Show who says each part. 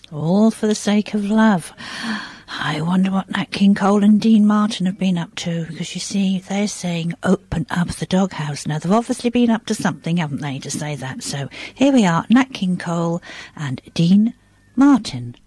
Speaker 1: All for the sake of love. I wonder what Nat King Cole and Dean Martin have been up to, because you see, they're saying open up the doghouse. Now, they've obviously been up to something, haven't they, to say that? So here we are, Nat King Cole and Dean Martin.